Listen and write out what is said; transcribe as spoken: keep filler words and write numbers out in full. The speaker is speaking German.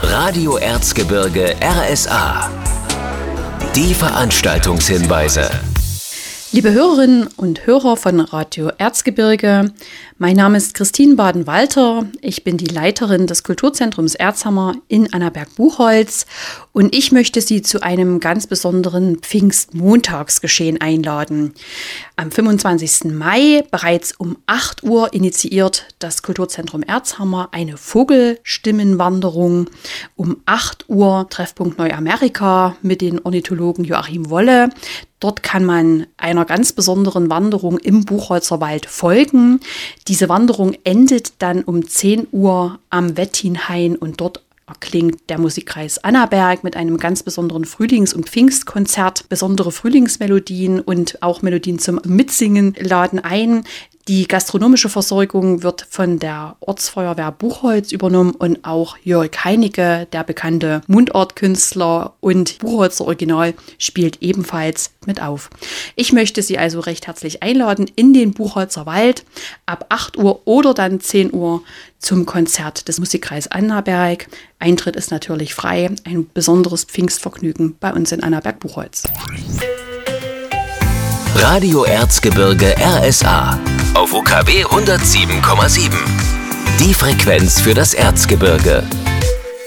Radio Erzgebirge R S A. Die Veranstaltungshinweise. Liebe Hörerinnen und Hörer von Radio Erzgebirge, mein Name ist Christine Baden-Walter. Ich bin die Leiterin des Kulturzentrums Erzhammer in Annaberg-Buchholz und ich möchte Sie zu einem ganz besonderen Pfingstmontagsgeschehen einladen. Am fünfundzwanzigsten Mai bereits um acht Uhr initiiert das Kulturzentrum Erzhammer eine Vogelstimmenwanderung. Um acht Uhr Treffpunkt Neuamerika mit den Ornithologen Joachim Wolle. Dort kann man einer ganz besonderen Wanderung im Buchholzer Wald folgen. Diese Wanderung endet dann um zehn Uhr am Wettinhain und dort erklingt der Musikkreis Annaberg mit einem ganz besonderen Frühlings- und Pfingstkonzert. Besondere Frühlingsmelodien und auch Melodien zum Mitsingen laden ein. Die gastronomische Versorgung wird von der Ortsfeuerwehr Buchholz übernommen und auch Jörg Heinecke, der bekannte Mundartkünstler und Buchholzer Original, spielt ebenfalls mit auf. Ich möchte Sie also recht herzlich einladen in den Buchholzer Wald ab acht Uhr oder dann zehn Uhr zum Konzert des Musikkreis Annaberg. Eintritt ist natürlich frei, ein besonderes Pfingstvergnügen bei uns in Annaberg-Buchholz. Radio Erzgebirge R S A auf U K W hundertsieben Komma sieben. Die Frequenz für das Erzgebirge.